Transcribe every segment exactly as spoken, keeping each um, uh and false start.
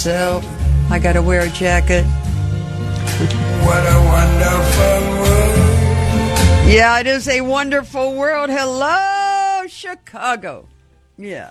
myself. I gotta wear a jacket. What a wonderful world. Yeah, it is a wonderful world. Hello, Chicago. Yeah.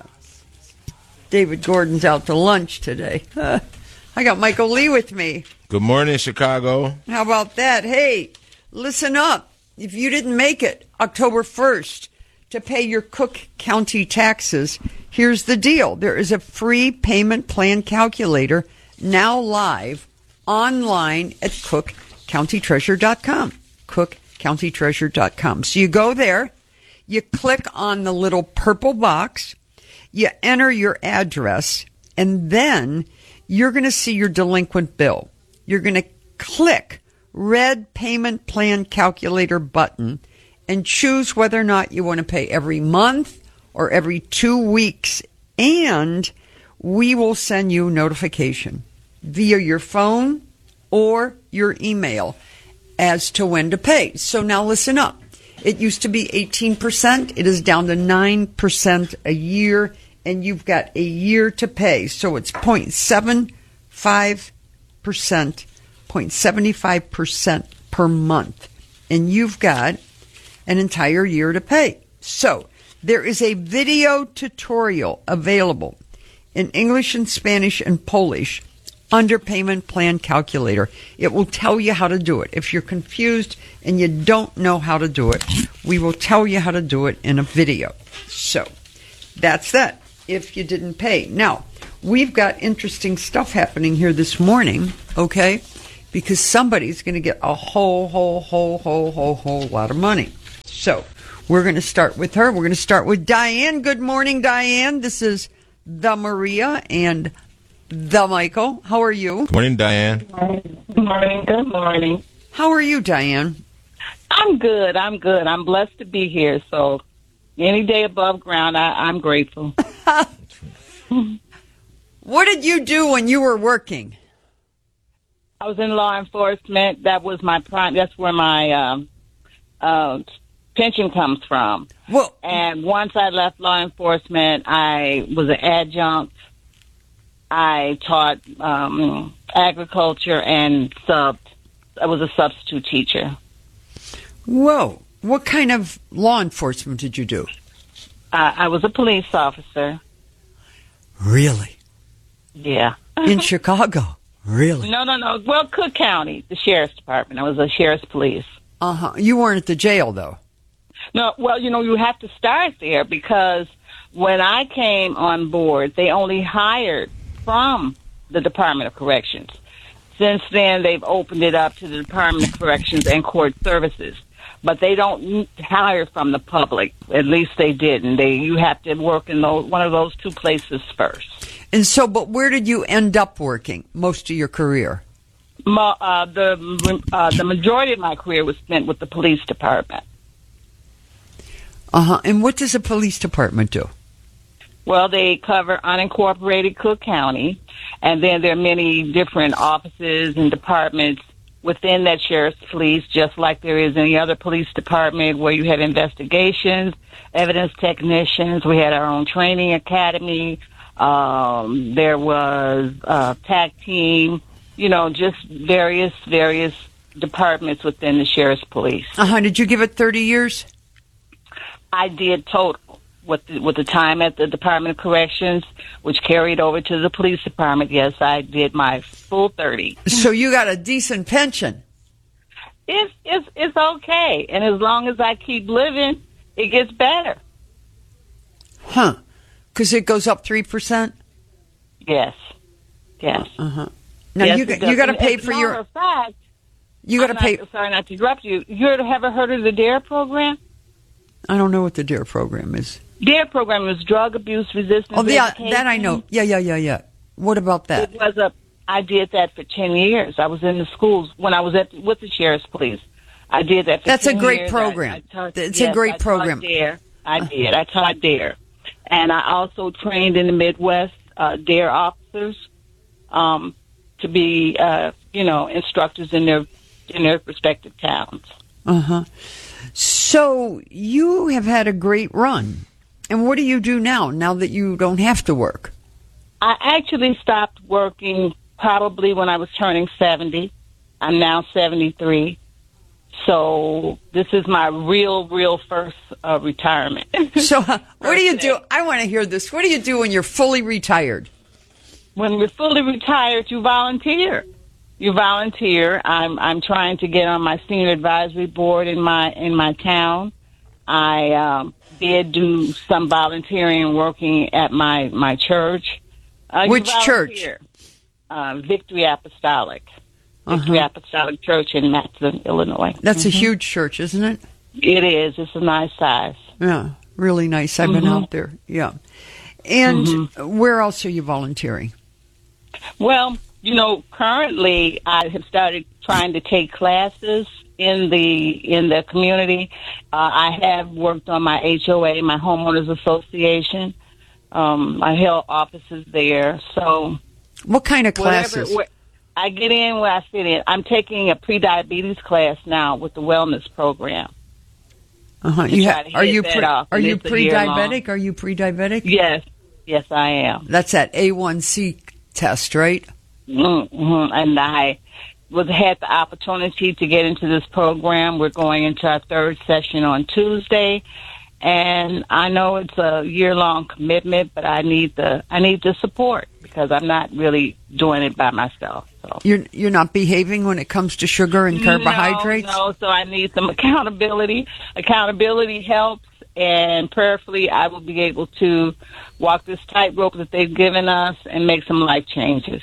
David Gordon's out to lunch today. I got Michael Lee with me. Good morning, Chicago. How about that? Hey, listen up. If you didn't make it October first to pay your Cook County taxes, here's the deal. There is a free payment plan calculator now live online at cook county treasure dot com. cook county treasure dot com. So you go there, you click on the little purple box, you enter your address, and then you're going to see your delinquent bill. You're going to click red payment plan calculator button and choose whether or not you want to pay every month or every two weeks. And we will send you notification via your phone or your email as to when to pay. So now listen up. It used to be eighteen percent. It is down to nine percent a year, and you've got a year to pay. So it's zero point seven five percent, zero point seven five percent per month. And you've got an entire year to pay. So there is a video tutorial available in English and Spanish and Polish under Payment Plan Calculator. It will tell you how to do it. If you're confused and you don't know how to do it, we will tell you how to do it in a video. So that's that, if you didn't pay. Now, we've got interesting stuff happening here this morning, okay? Because somebody's going to get a whole, whole, whole, whole, whole, whole lot of money. So we're going to start with her. We're going to start with Diane. Good morning, Diane. This is the Maria and the Michael. How are you? Good morning, Diane. Good morning. Good morning. How are you, Diane? I'm good. I'm good. I'm blessed to be here. So any day above ground, I, I'm grateful. What did you do when you were working? I was in law enforcement. That was my prime. That's where my um, uh, pension comes from. Well, and once I left law enforcement, I was an adjunct. I taught um, agriculture and subbed. I was a substitute teacher. Whoa. What kind of law enforcement did you do? Uh, I was a police officer. Really? Yeah. In Chicago? Really? No, no, no. Well, Cook County, the sheriff's department. I was a sheriff's police. Uh-huh. You weren't at the jail, though? No, well, you know, you have to start there because when I came on board, they only hired from the Department of Corrections. Since then, they've opened it up to the Department of Corrections and Court Services. But they don't hire from the public. At least they didn't. They you have to work in those, one of those two places first. And so, but where did you end up working most of your career? Ma, uh, the uh, the majority of my career was spent with the police department. Uh-huh. And what does a police department do? Well, they cover unincorporated Cook County, and then there are many different offices and departments within that sheriff's police, just like there is any other police department where you have investigations, evidence technicians. We had our own training academy. Um, there was a TAC team, you know, just various, various departments within the sheriff's police. Uh-huh. Did you give it thirty years? I did total. With the, with the time at the Department of Corrections, which carried over to the police department, yes, I did my full thirty. So you got a decent pension. It's it's it's okay, and as long as I keep living, it gets better. Huh? Because it goes up three percent. Yes, yes. Uh huh. Now yes, you you got to pay for your. Of fact, you got to pay. Not, sorry, not to interrupt you. You ever heard of the DARE program? I don't know what the DARE program is. DARE program is drug abuse resistance. Oh, yeah, education. that I know. Yeah, yeah, yeah, yeah. What about that? It was a. I did that for ten years. I was in the schools when I was at with the sheriff's police. I did that for That's ten a great years. program. I, I taught, it's yes, a great I program. Taught DARE. I did. I taught DARE, and I also trained in the Midwest uh, DARE officers um, to be, uh, you know, instructors in their in their respective towns. Uh huh. So you have had a great run. And what do you do now, now that you don't have to work? I actually stopped working probably when I was turning seventy. I'm now seventy-three. So this is my real, real first uh, retirement. So uh, what do you do? I want to hear this. What do you do when you're fully retired? When you're fully retired, you volunteer. You volunteer. I'm I'm trying to get on my senior advisory board in my in my town. I um, did do some volunteering working at my my church. Uh, Which church? Uh, Victory Apostolic. Uh-huh. Victory Apostolic Church in Matson, Illinois. That's mm-hmm. a huge church, isn't it? It is. It's a nice size. Yeah, really nice. I've mm-hmm. been out there. Yeah. And mm-hmm. where else are you volunteering? Well, you know, currently I have started trying to take classes in the in the community. Uh, I have worked on my H O A, my homeowners association. Um, I held offices there. So, what kind of classes? Whatever, I get in where I fit in. I'm taking a pre-diabetes class now with the wellness program. Uh-huh. You ha- are you pre- are you pre-diabetic? Are you pre-diabetic? Yes, yes, I am. That's that A one C test, right? Mm-hmm. And I was had the opportunity to get into this program. We're going into our third session on Tuesday, and I know it's a year-long commitment, but I need the I need the support because I'm not really doing it by myself. So. You're you're not behaving when it comes to sugar and carbohydrates? No, no, so I need some accountability. Accountability helps, and prayerfully I will be able to walk this tightrope that they've given us and make some life changes.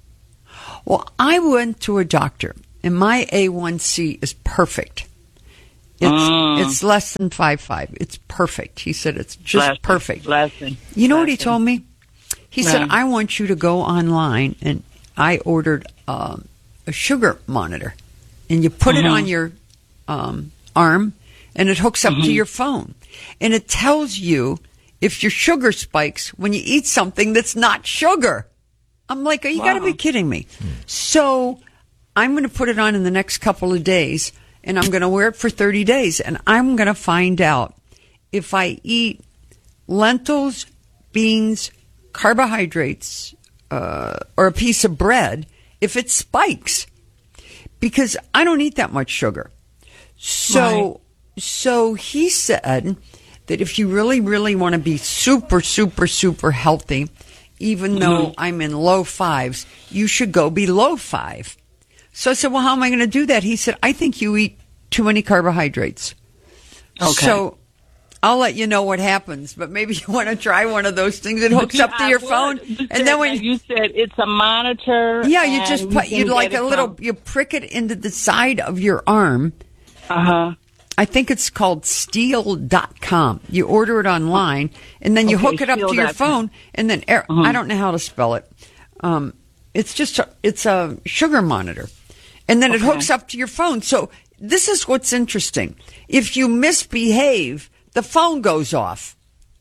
Well, I went to a doctor, and my A one C is perfect. It's mm. it's less than five point five. It's perfect. He said it's just Blessing. perfect. Blessing. You know Blessing. what he told me? He No. said, I want you to go online, and I ordered um, a sugar monitor, and you put mm-hmm. it on your um, arm, and it hooks up mm-hmm. to your phone, and it tells you if your sugar spikes when you eat something that's not sugar. I'm like, you wow. got to be kidding me. So I'm going to put it on in the next couple of days, and I'm going to wear it for thirty days, and I'm going to find out if I eat lentils, beans, carbohydrates, uh, or a piece of bread, if it spikes, because I don't eat that much sugar. So, right. so he said that if you really, really want to be super, super, super healthy, even though mm-hmm. I'm in low fives, you should go below five. So I said, well, how am I going to do that? He said, I think you eat too many carbohydrates. Okay. So I'll let you know what happens, but maybe you want to try one of those things that hooks up to your phone. You and then when you said it's a monitor. Yeah, you just put, you you'd like a little, from. you prick it into the side of your arm. Uh-huh. I think it's called steel dot com. You order it online, and then you Okay, hook it up to your steel dot com. phone, and then, uh-huh. I don't know how to spell it. Um, it's just, a, it's a sugar monitor. And then okay. it hooks up to your phone. So this is what's interesting. If you misbehave, the phone goes off.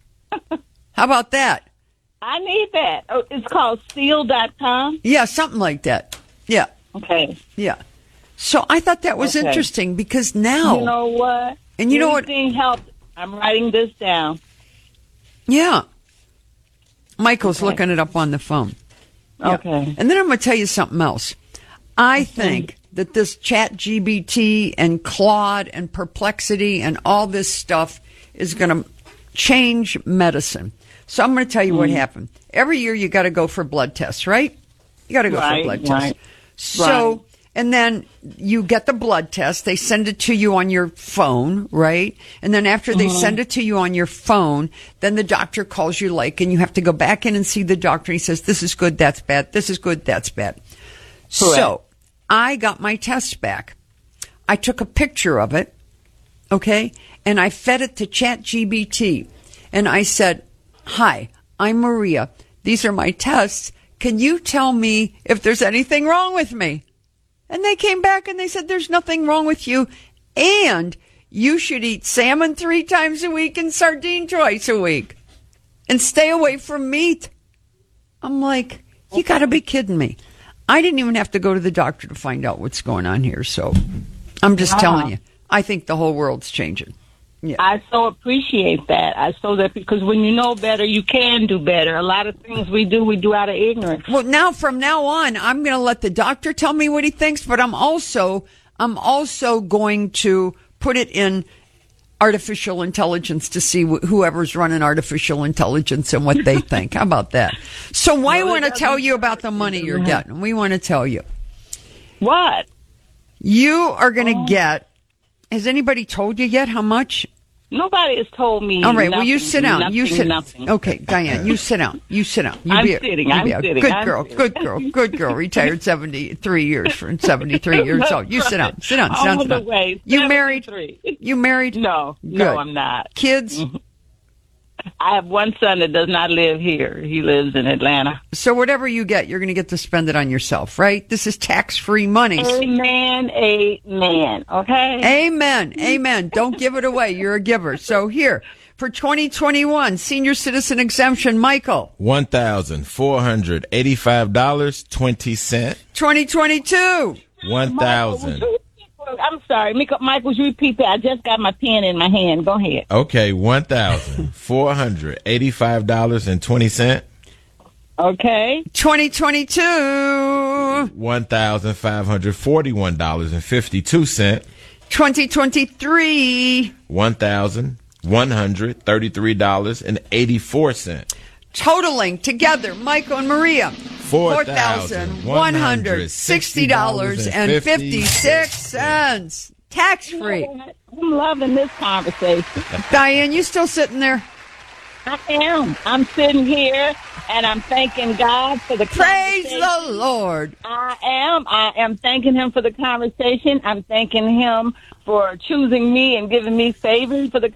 How about that? I need that. Oh, it's called steel dot com? Yeah, something like that. Yeah. Okay. Yeah. So I thought that was okay. interesting because now... You know what? And you know what? Everything helps. I'm writing this down. Yeah. Michael's okay. looking it up on the phone. Yeah. Okay. And then I'm going to tell you something else. I think that this Chat G B T and Claude and Perplexity and all this stuff is going to change medicine. So I'm going to tell you mm. what happened. Every year you got to go for blood tests, right? You got to go right, for blood right, tests. So, right. and then you get the blood test. They send it to you on your phone, right? And then after they mm-hmm. send it to you on your phone, then the doctor calls you like, and you have to go back in and see the doctor. He says, this is good, that's bad. This is good, that's bad. Correct. So I got my test back. I took a picture of it, okay? And I fed it to Chat G B T. And I said, hi, I'm Maria. These are my tests. Can you tell me if there's anything wrong with me? And they came back and they said, there's nothing wrong with you. And you should eat salmon three times a week and sardine twice a week. And stay away from meat. I'm like, you got to be kidding me. I didn't even have to go to the doctor to find out what's going on here. So I'm just wow. telling you, I think the whole world's changing. Yeah. I so appreciate that. I so that because when you know better, you can do better. A lot of things we do, we do out of ignorance. Well, now from now on, I'm going to let the doctor tell me what he thinks, but I'm also I'm also going to put it in artificial intelligence to see wh- whoever's running artificial intelligence and what they think. How about that? So why Well, want to it tell doesn't you about the money you're getting? We want to tell you. What? You are going to get. Has anybody told you yet how much? Nobody has told me. All right. Nothing, well, you sit down. Nothing, you sit. Nothing. Okay, Diane. You sit down. You sit down. You I'm be a, sitting, you I'm be a sitting, Good I'm girl. sitting. Good girl. Good girl. Retired seventy-three years from seventy-three years old. You sit down. Sit down. Sit down. All Sit the down. way. You married? seventy-three. You married? No, Good. no, I'm not. Kids? I have one son that does not live here. He lives in Atlanta. So whatever you get, you're going to get to spend it on yourself, right? This is tax-free money. Amen, amen. Okay? Amen. Amen. Don't give it away. You're a giver. So here, for twenty twenty-one, senior citizen exemption, Michael. One thousand four hundred eighty-five dollars twenty cent. twenty twenty-two. One thousand. I'm sorry. Mika- Mike, would you repeat that? I just got my pen in my hand. Go ahead. Okay, one thousand four hundred eighty-five dollars and twenty cent. Okay. twenty twenty-two. One thousand five hundred forty-one dollars and fifty-two cent. twenty twenty-three. One thousand one hundred thirty-three dollars and eighty-four cent. Totaling together, Michael and Maria, four thousand one hundred sixty dollars and fifty-six cents. Tax-free. I'm loving this conversation. Diane, you still sitting there? I am. I'm sitting here and I'm thanking God for the Praise conversation. the Lord. I am. I am thanking him for the conversation. I'm thanking him for choosing me and giving me favor for the